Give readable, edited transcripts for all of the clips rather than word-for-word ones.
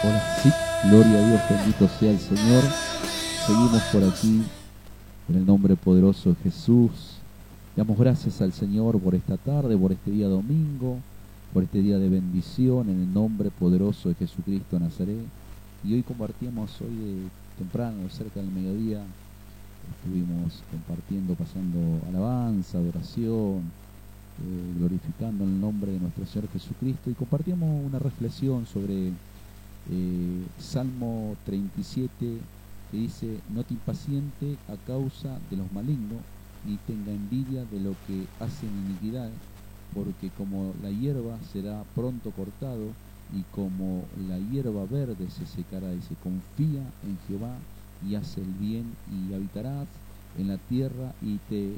Hola, sí, gloria a Dios, bendito sea el Señor. Seguimos por aquí, en el nombre poderoso de Jesús. Damos gracias al Señor por esta tarde, por este día domingo, por este día de bendición, en el nombre poderoso de Jesucristo de Nazaret. Y hoy compartíamos, hoy de temprano, cerca del mediodía, estuvimos compartiendo, pasando alabanza, adoración, glorificando el nombre de nuestro Señor Jesucristo, y compartíamos una reflexión sobre Salmo 37, que dice: no te impaciente a causa de los malignos, ni tenga envidia de lo que hacen iniquidad, porque como la hierba será pronto cortado, y como la hierba verde se secará. Dice: confía en Jehová y haz el bien, y habitarás en la tierra, y te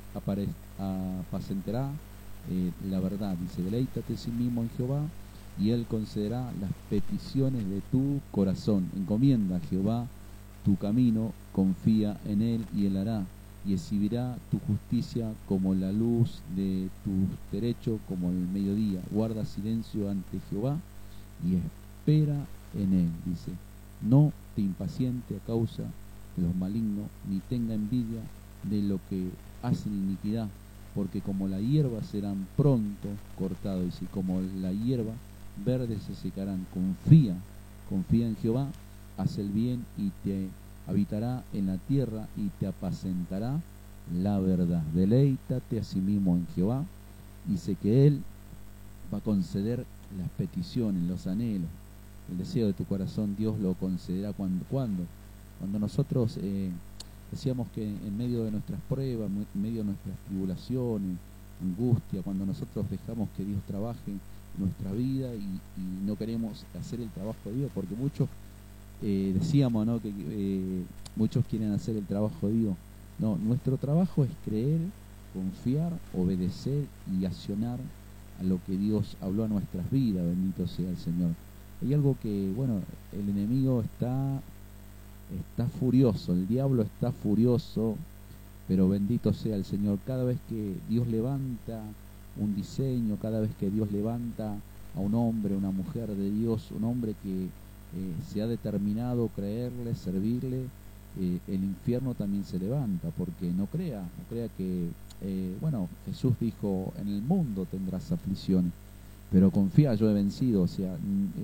apacentará la verdad. Dice: deleítate a sí mismo en Jehová, y Él concederá las peticiones de tu corazón. Encomienda a Jehová tu camino, confía en Él, y Él hará, y exhibirá tu justicia como la luz de tus derechos, como el mediodía. Guarda silencio ante Jehová y espera en Él. Dice: no te impaciente a causa de los malignos, ni tenga envidia de lo que hacen iniquidad, porque como la hierba serán pronto cortados. Dice: como la hierba verdes se secarán. Confía en Jehová, haz el bien, y te habitará en la tierra, y te apacentará la verdad. Deleítate a sí mismo en Jehová, y sé que Él va a conceder las peticiones, los anhelos, el deseo de tu corazón. Dios lo concederá cuando nosotros decíamos que en medio de nuestras pruebas, en medio de nuestras tribulaciones, angustia, cuando nosotros dejamos que Dios trabaje nuestra vida y no queremos hacer el trabajo de Dios, porque muchos decíamos, ¿no?, que muchos quieren hacer el trabajo de Dios. No, nuestro trabajo es creer, confiar, obedecer y accionar a lo que Dios habló a nuestras vidas. Bendito sea el Señor. Hay algo que, bueno, el enemigo está furioso, el diablo está furioso, pero bendito sea el Señor. Cada vez que Dios levanta un diseño, cada vez que Dios levanta a un hombre, una mujer de Dios, un hombre que se ha determinado creerle, servirle, el infierno también se levanta, porque no crea que, bueno, Jesús dijo: en el mundo tendrás aflicciones, pero confía, yo he vencido. O sea,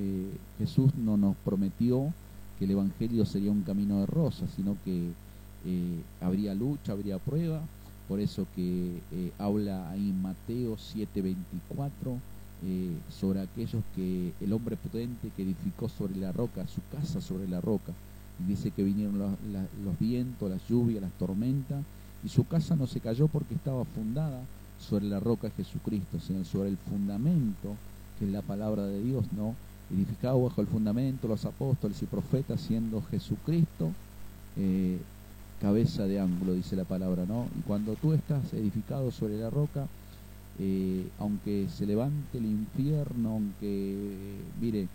Jesús no nos prometió que el Evangelio sería un camino de rosas, sino que habría lucha, habría prueba. Por eso que habla ahí en Mateo 7:24 sobre aquellos que el hombre prudente que edificó sobre la roca, su casa sobre la roca, y dice que vinieron los vientos, las lluvias, las tormentas, y su casa no se cayó porque estaba fundada sobre la roca Jesucristo, sino sobre el fundamento que es la palabra de Dios, ¿no? Edificado bajo el fundamento, los apóstoles y profetas, siendo Jesucristo cabeza de ángulo, dice la palabra, ¿no? Y cuando tú estás edificado sobre la roca, aunque se levante el infierno, aunque, mire,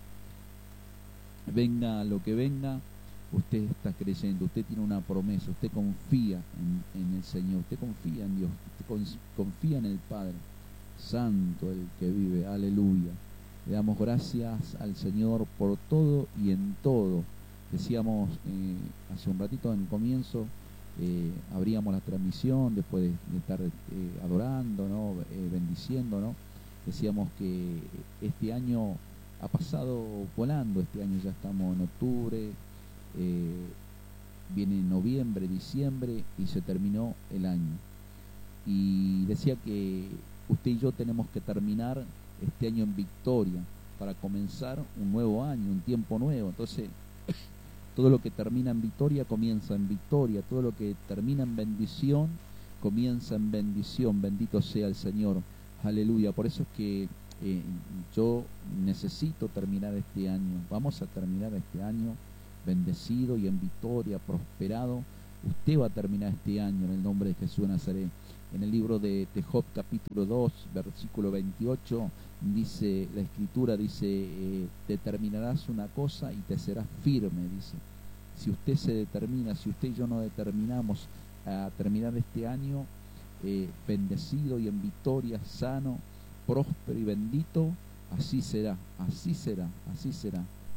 venga lo que venga, usted está creyendo, usted tiene una promesa, usted confía en el Señor, usted confía en Dios, usted confía en el Padre Santo, el que vive. Aleluya. Le damos gracias al Señor por todo y en todo. Decíamos hace un ratito en comienzo, abríamos la transmisión después de estar adorando, ¿no?, bendiciendo, ¿no? Decíamos que este año ha pasado volando. Este año ya estamos en octubre, viene noviembre, diciembre, y se terminó el año. Y decía que usted y yo tenemos que terminar este año en victoria para comenzar un nuevo año, un tiempo nuevo. Entonces, todo lo que termina en victoria comienza en victoria, todo lo que termina en bendición comienza en bendición. Bendito sea el Señor. Aleluya. Por eso es que yo necesito terminar este año. Vamos a terminar este año bendecido y en victoria, prosperado. Usted va a terminar este año en el nombre de Jesús de Nazaret. En el libro de Job, capítulo 2, versículo 28, dice la Escritura, dice: determinarás una cosa y te serás firme. Dice: si usted se determina, si usted y yo nos determinamos a terminar este año bendecido y en victoria, sano, próspero y bendito, así será, así será, así será.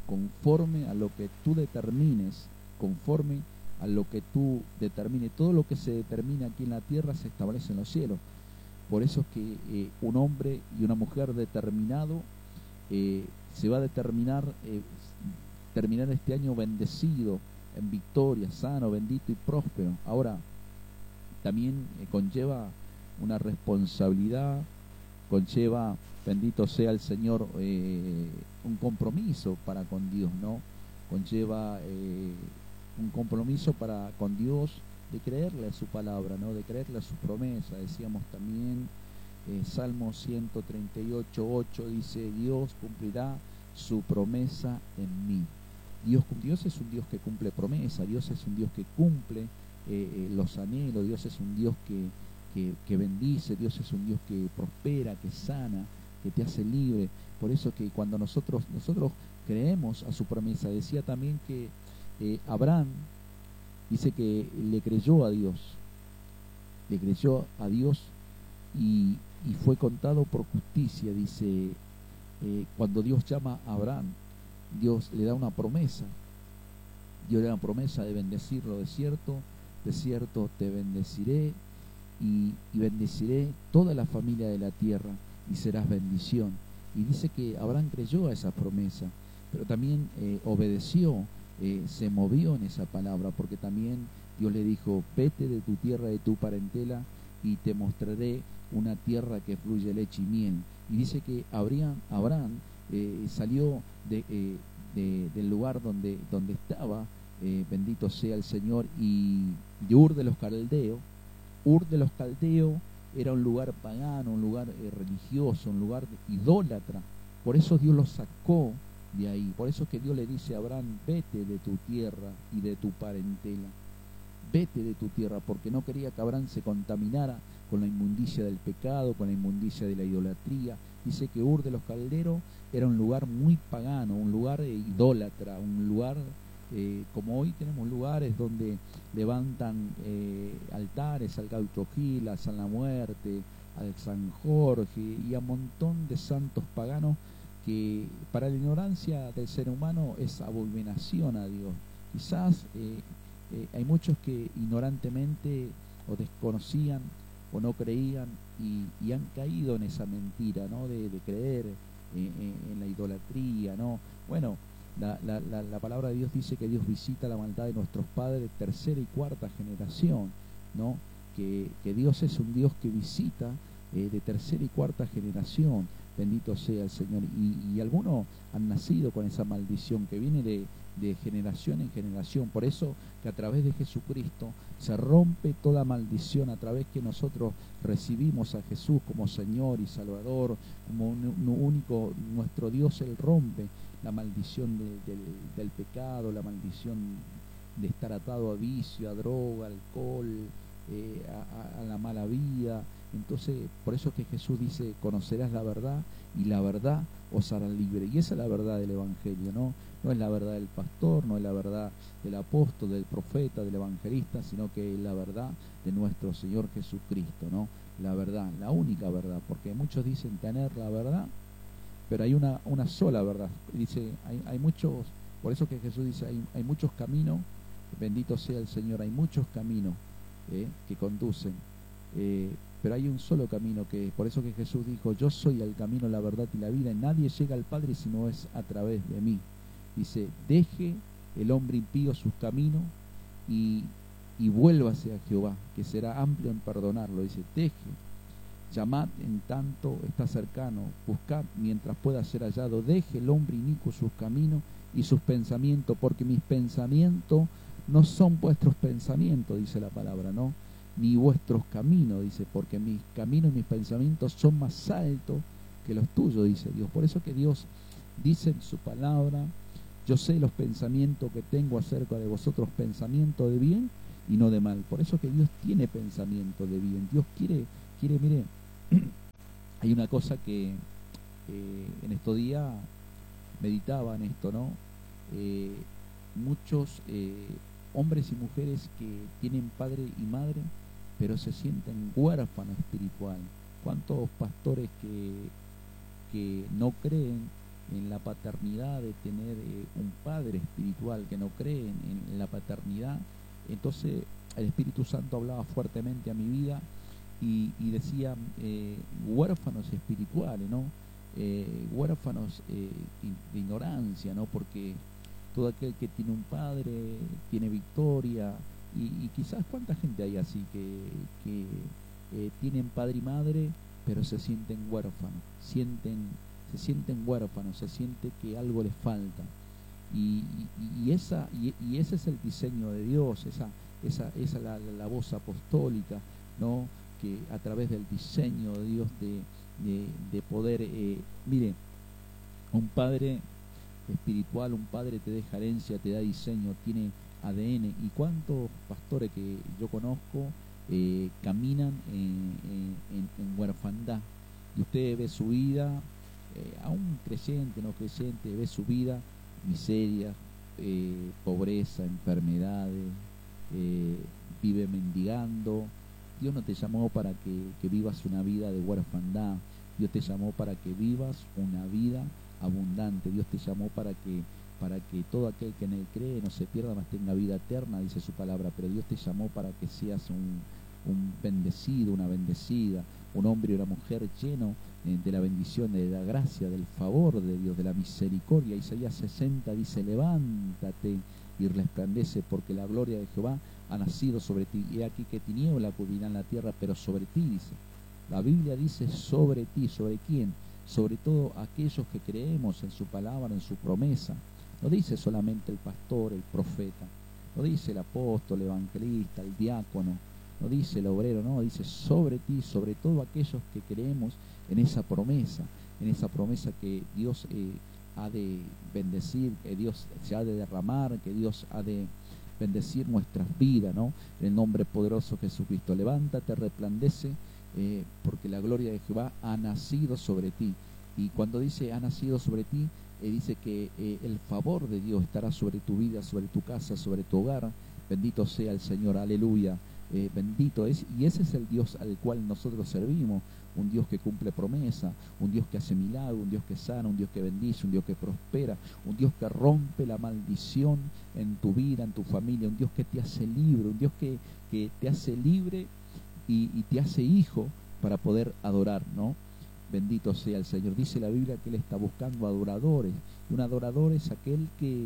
conforme a lo que tú determines, conforme a lo que tú determines. Todo lo que se determina aquí en la tierra se establece en los cielos. Por eso es que un hombre y una mujer determinado se va a terminar este año bendecido, en victoria, sano, bendito y próspero. Ahora, también conlleva una responsabilidad, conlleva, bendito sea el Señor, un compromiso para con Dios, ¿no? Conlleva un compromiso para con Dios de creerle a su palabra, ¿no? De creerle a su promesa. Decíamos también, Salmo 138:8 dice: Dios cumplirá su promesa en mí. Dios es un Dios que cumple promesa, Dios es un Dios que cumple los anhelos, Dios es un Dios que bendice, Dios es un Dios que prospera, que sana, que te hace libre. Por eso que cuando nosotros creemos a su promesa, decía también que Abraham dice que le creyó a Dios y fue contado por justicia. Dice, cuando Dios llama a Abraham, Dios le da una promesa, Dios le da una promesa de bendecirlo. De cierto te bendeciré y bendeciré toda la familia de la tierra y serás bendición. Y dice que Abraham creyó a esa promesa, pero también obedeció, se movió en esa palabra, porque también Dios le dijo: vete de tu tierra, de tu parentela, y te mostraré una tierra que fluye leche y miel. Y dice que Abraham salió del lugar donde estaba, bendito sea el Señor, y de Ur de los Caldeos. Ur de los Caldeos era un lugar pagano, un lugar religioso, un lugar idólatra. Por eso Dios lo sacó de ahí. Por eso es que Dios le dice a Abraham: vete de tu tierra y de tu parentela. Vete de tu tierra, porque no quería que Abraham se contaminara con la inmundicia del pecado, con la inmundicia de la idolatría. Dice que Ur de los Calderos era un lugar muy pagano, un lugar idólatra, un lugar como hoy tenemos lugares donde levantan altares al Gaucho Gil, a San la Muerte, al San Jorge y a un montón de santos paganos que para la ignorancia del ser humano es abominación a Dios. Quizás hay muchos que ignorantemente o desconocían o no creían y han caído en esa mentira, ¿no? De creer en la idolatría, ¿no? Bueno, la palabra de Dios dice que Dios visita la maldad de nuestros padres de tercera y cuarta generación, ¿no? Que Dios es un Dios que visita de tercera y cuarta generación. Bendito sea el Señor. Y algunos han nacido con esa maldición que viene de generación en generación. Por eso que a través de Jesucristo se rompe toda maldición, a través que nosotros recibimos a Jesús como Señor y Salvador, como un único nuestro Dios. Él rompe la maldición del pecado, la maldición de estar atado a vicio, a droga, alcohol, a la mala vida. Entonces, por eso es que Jesús dice: conocerás la verdad y la verdad os hará libre. Y esa es la verdad del Evangelio, ¿no? No es la verdad del pastor, no es la verdad del apóstol, del profeta, del evangelista, sino que es la verdad de nuestro Señor Jesucristo, ¿no? La verdad, la única verdad, porque muchos dicen tener la verdad, pero hay una sola verdad. Dice, hay muchos, por eso que Jesús dice, hay muchos caminos, bendito sea el Señor, hay muchos caminos que conducen, pero hay un solo camino, que por eso que Jesús dijo: yo soy el camino, la verdad y la vida, y nadie llega al Padre si no es a través de mí. Dice: deje el hombre impío sus caminos y vuélvase a Jehová, que será amplio en perdonarlo. Dice: deje, llamad en tanto está cercano, buscad mientras pueda ser hallado. Deje el hombre inicuo sus caminos y sus pensamientos, porque mis pensamientos no son vuestros pensamientos, dice la palabra, ¿no? Ni vuestros caminos, dice, porque mis caminos y mis pensamientos son más altos que los tuyos, dice Dios. Por eso que Dios dice en su palabra: yo sé los pensamientos que tengo acerca de vosotros, pensamientos de bien y no de mal. Por eso que Dios tiene pensamiento de bien. Dios quiere, mire, hay una cosa que en estos días meditaba en esto, ¿no? Muchos hombres y mujeres que tienen padre y madre, pero se sienten huérfanos espiritual. ¿Cuántos pastores que no creen en la paternidad, de tener un padre espiritual que no cree en la paternidad. Entonces el Espíritu Santo hablaba fuertemente a mi vida y decía huérfanos espirituales, ¿no? Huérfanos de ignorancia, ¿no? Porque todo aquel que tiene un padre tiene victoria, y quizás cuánta gente hay así que tienen padre y madre, pero se sienten huérfanos, se sienten huérfanos, se siente que algo les falta. Y ese es el diseño de Dios, esa es la voz apostólica, ¿no? Que a través del diseño de Dios de poder, mire, un padre espiritual, un padre te deja herencia, te da diseño, tiene ADN. ¿Y cuántos pastores que yo conozco caminan en huerfandad? Y usted ve su vida, aún creyente, no creyente, ve su vida, miseria, pobreza, enfermedades, vive mendigando. Dios no te llamó para que vivas una vida de huerfandad. Dios te llamó para que vivas una vida abundante. Dios te llamó para que todo aquel que en él cree no se pierda, mas tenga vida eterna, dice su palabra. Pero Dios te llamó para que seas un bendecido, una bendecida, un hombre y una mujer lleno de la bendición, de la gracia, del favor de Dios, de la misericordia. Isaías 60 dice: levántate y resplandece, porque la gloria de Jehová ha nacido sobre ti. Y aquí que tiniebla cubrirá en la tierra, pero sobre ti, dice. La Biblia dice sobre ti. ¿Sobre quién? Sobre todo aquellos que creemos en su palabra, en su promesa. No dice solamente el pastor, el profeta, no dice el apóstol, el evangelista, el diácono, no dice el obrero, no, dice sobre ti, sobre todo aquellos que creemos en esa promesa que Dios ha de bendecir, que Dios se ha de derramar, que Dios ha de bendecir nuestras vidas, ¿no? En el nombre poderoso de Jesucristo. Levántate, resplandece, porque la gloria de Jehová ha nacido sobre ti. Y cuando dice ha nacido sobre ti, dice que el favor de Dios estará sobre tu vida, sobre tu casa, sobre tu hogar. Bendito sea el Señor, aleluya. Bendito es, y ese es el Dios al cual nosotros servimos, un Dios que cumple promesa, un Dios que hace milagros, un Dios que sana, un Dios que bendice, un Dios que prospera, un Dios que rompe la maldición en tu vida, en tu familia, un Dios que te hace libre, un Dios que te hace libre y te hace hijo para poder adorar, ¿no? Bendito sea el Señor. Dice la Biblia que Él está buscando adoradores. Y un adorador es aquel que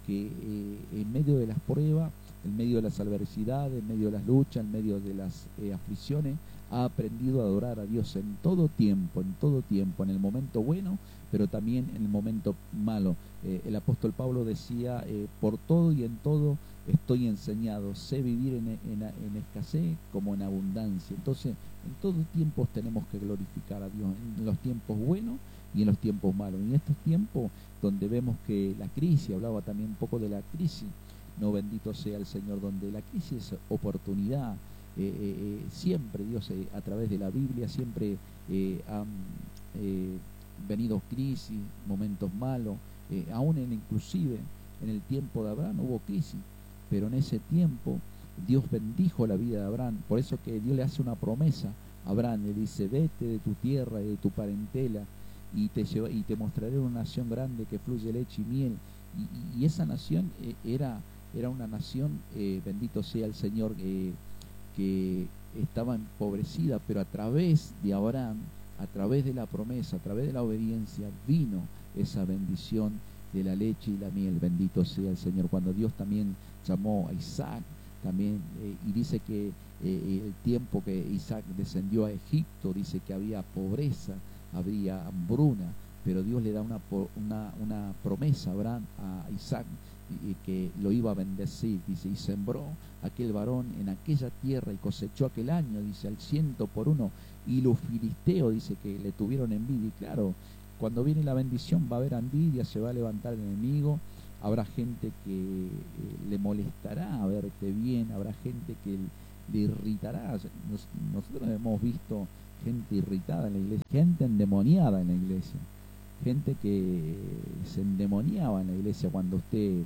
en medio de las pruebas, en medio de las adversidades, en medio de las luchas, en medio de las aflicciones, ha aprendido a adorar a Dios en todo tiempo, en el momento bueno, pero también en el momento malo. El apóstol Pablo decía, por todo y en todo estoy enseñado, sé vivir en escasez como en abundancia. Entonces, en todos tiempos tenemos que glorificar a Dios, en los tiempos buenos y en los tiempos malos. Y en estos tiempos donde vemos que la crisis, hablaba también un poco de la crisis, no, bendito sea el Señor, donde la crisis es oportunidad. Siempre Dios, a través de la Biblia, siempre han venido crisis, momentos malos, aún inclusive en el tiempo de Abraham hubo crisis, pero en ese tiempo Dios bendijo la vida de Abraham. Por eso que Dios le hace una promesa a Abraham, le dice: vete de tu tierra y de tu parentela y te mostraré una nación grande que fluye leche y miel. Y esa nación era una nación, bendito sea el Señor, que estaba empobrecida, pero a través de Abraham, a través de la promesa, a través de la obediencia, vino esa bendición de la leche y la miel. Bendito sea el Señor. Cuando Dios también llamó a Isaac, también, y dice que el tiempo que Isaac descendió a Egipto, dice que había pobreza, habría hambruna, pero Dios le da una promesa a Abraham, a Isaac, y que lo iba a bendecir, dice, y sembró aquel varón en aquella tierra y cosechó aquel año, dice, al 100 por 1, y los filisteos, dice, que le tuvieron envidia. Y claro, cuando viene la bendición va a haber envidia, se va a levantar el enemigo, habrá gente que le molestará a verte bien, habrá gente que le irritará. Nosotros hemos visto gente irritada en la iglesia, gente endemoniada en la iglesia, gente que se endemoniaba en la iglesia cuando usted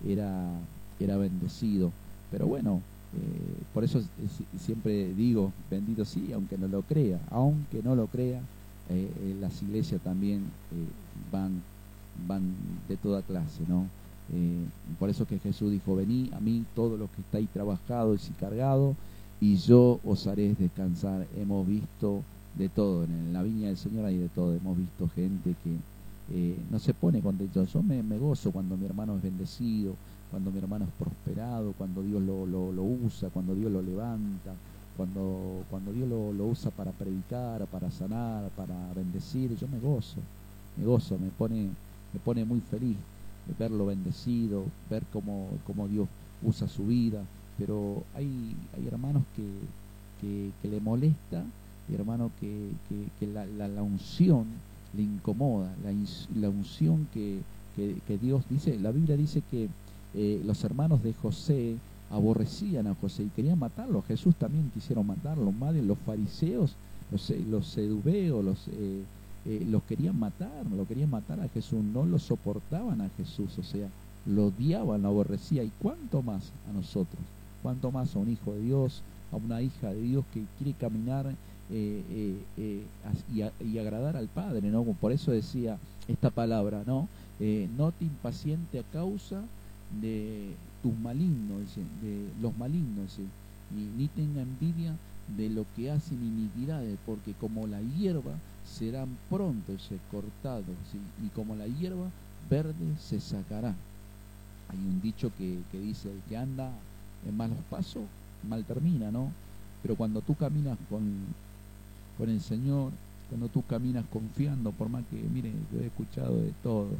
era bendecido. Pero bueno, por eso siempre digo, bendito sí, aunque no lo crea, las iglesias también van van de toda clase, ¿no? Por eso que Jesús dijo, vení a mí todos los que estáis trabajados y cargados, y yo os haré descansar. Hemos visto de todo, en la viña del Señor hay de todo. Hemos visto gente que no se pone contento. Yo me gozo cuando mi hermano es bendecido, cuando mi hermano es prosperado, cuando Dios lo usa, cuando Dios lo levanta, cuando Dios lo usa para predicar, para sanar, para bendecir. Yo me gozo, me pone muy feliz verlo bendecido, ver cómo Dios usa su vida. Pero hay hermanos que le molesta, y hermano que la unción le incomoda, la unción que Dios dice. La Biblia dice que los hermanos de José aborrecían a José y querían matarlo. Jesús también quisieron matarlo. Los fariseos, los seduceos, los querían matar a Jesús, no lo soportaban a Jesús, o sea, lo odiaban, lo aborrecían. Y cuánto más a nosotros, cuánto más a un hijo de Dios, a una hija de Dios que quiere caminar y agradar al Padre, ¿no? Por eso decía esta palabra, ¿no? No te impaciente a causa de tus malignos, dice, de los malignos, dice, ni tenga envidia de lo que hacen iniquidades, porque como la hierba serán pronto cortados, ¿sí? Y como la hierba verde se sacará. Hay un dicho que dice, el que anda en malos pasos, mal termina, ¿no? Pero cuando tú caminas con el Señor, cuando tú caminas confiando, por más que, mire, yo he escuchado de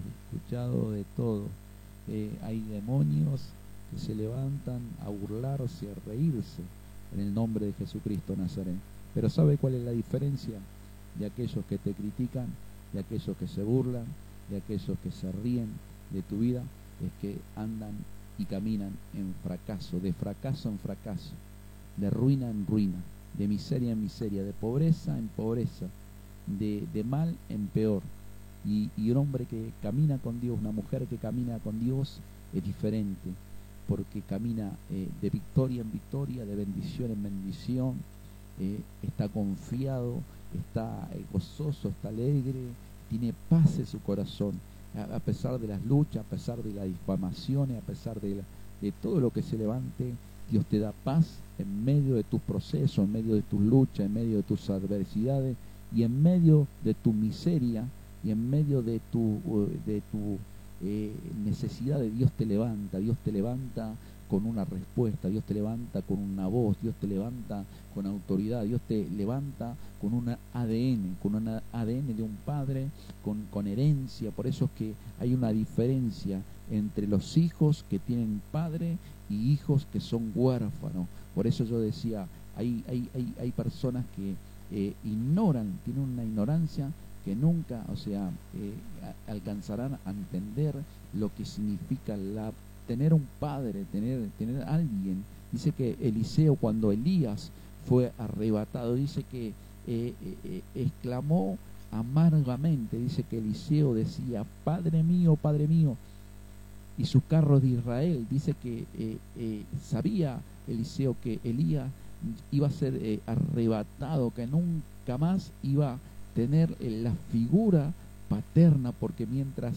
todo, hay demonios que se levantan a burlarse, a reírse en el nombre de Jesucristo Nazaret. Pero ¿sabe cuál es la diferencia de aquellos que te critican, de aquellos que se burlan, de aquellos que se ríen de tu vida? Es que andan y caminan en fracaso, de fracaso en fracaso, de ruina en ruina, de miseria en miseria, de pobreza en pobreza, de mal en peor. Y un hombre que camina con Dios, una mujer que camina con Dios es diferente, porque camina de victoria en victoria, de bendición en bendición, está confiado, está gozoso, está alegre, tiene paz en su corazón, a pesar de las luchas, a pesar de las difamaciones, a pesar de todo lo que se levante. Dios te da paz en medio de tus procesos, en medio de tus luchas, en medio de tus adversidades, y en medio de tu miseria, y en medio de tu necesidad. De Dios te levanta con una respuesta, Dios te levanta con una voz, Dios te levanta con autoridad, Dios te levanta con un ADN de un padre, con herencia. Por eso es que hay una diferencia entre los hijos que tienen padre y hijos que son huérfanos. Por eso yo decía, hay personas que ignoran, tienen una ignorancia que nunca, o sea, alcanzarán a entender lo que significa tener un padre, tener alguien. Dice que Eliseo, cuando Elías fue arrebatado, dice que exclamó amargamente. Dice que Eliseo decía, Padre mío, y sus carros de Israel. Dice que sabía Eliseo que Elías iba a ser arrebatado, que nunca más iba a tener la figura paterna, porque mientras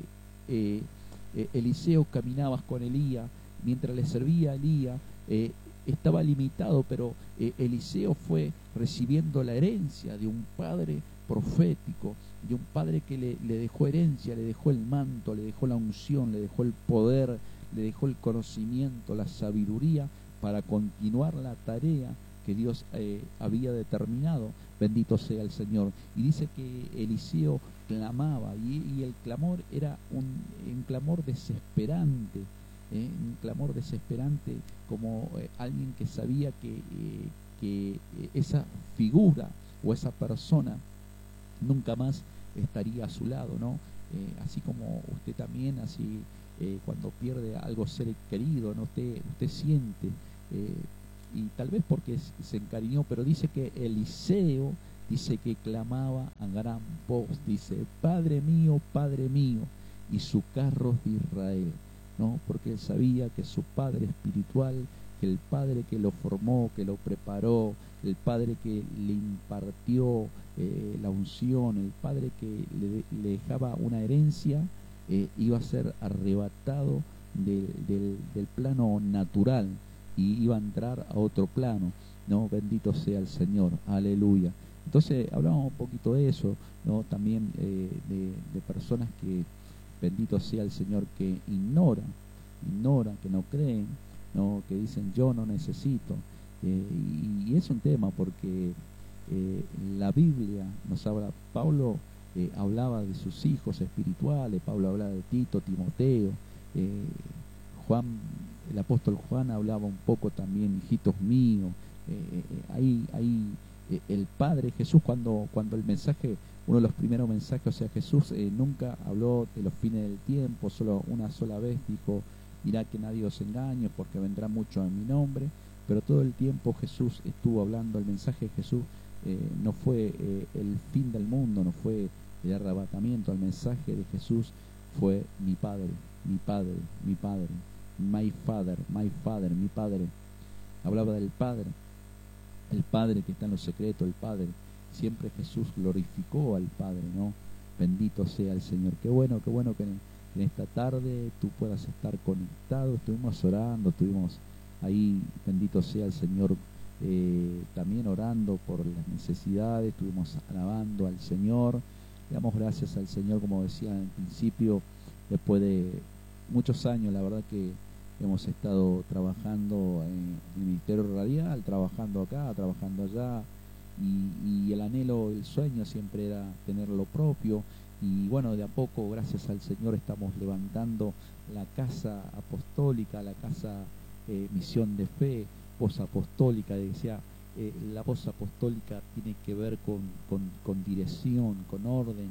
Eliseo caminaba con Elías, mientras le servía a Elías, estaba limitado, pero Eliseo fue recibiendo la herencia de un padre profético, de un padre que le dejó herencia, le dejó el manto, le dejó la unción, le dejó el poder, le dejó el conocimiento, la sabiduría para continuar la tarea que Dios había determinado. Bendito sea el Señor. Y dice que Eliseo clamaba, y el clamor era un clamor desesperante, un clamor desesperante, como alguien que sabía que esa figura o esa persona nunca más estaría a su lado, ¿no? Así como usted también, así cuando pierde algo ser querido, ¿no? Usted siente, y tal vez porque se encariñó, pero dice que Eliseo, dice que clamaba a gran voz, dice, Padre mío, y sus carros de Israel, ¿no? Porque él sabía que su padre espiritual, que el padre que lo formó, que lo preparó, el padre que le impartió la unción, el padre que le dejaba una herencia, iba a ser arrebatado del plano natural y iba a entrar a otro plano, ¿no? Bendito sea el Señor, aleluya. Entonces hablamos un poquito de eso, ¿no? También de personas que, bendito sea el Señor, que ignoran, que no creen, ¿no? Que dicen yo no necesito. Y es un tema porque la Biblia nos habla, Pablo hablaba de sus hijos espirituales, Pablo hablaba de Tito, Timoteo, eh, Juan, el apóstol Juan hablaba un poco también, hijitos míos, ahí el Padre Jesús, cuando el mensaje, uno de los primeros mensajes, o sea, Jesús nunca habló de los fines del tiempo, solo una sola vez dijo, mirá que nadie os engañe porque vendrá mucho en mi nombre, pero todo el tiempo Jesús estuvo hablando, el mensaje de Jesús no fue el fin del mundo, no fue el arrebatamiento, el mensaje de Jesús fue mi Padre, mi Padre, mi Padre, my Father, mi Padre. Hablaba del Padre, el Padre que está en los secretos, el Padre. Siempre Jesús glorificó al Padre, ¿no? Bendito sea el Señor. Qué bueno que en esta tarde tú puedas estar conectado. Estuvimos orando, estuvimos ahí, bendito sea el Señor, también orando por las necesidades, estuvimos alabando al Señor. Le damos gracias al Señor, como decía en principio, después de muchos años, la verdad que hemos estado trabajando en el Ministerio Radial, trabajando acá, trabajando allá, y el anhelo, el sueño siempre era tener lo propio, y bueno, de a poco, gracias al Señor, estamos levantando la casa apostólica, la casa Misión de Fe, voz apostólica, decía, la voz apostólica tiene que ver con dirección, con orden,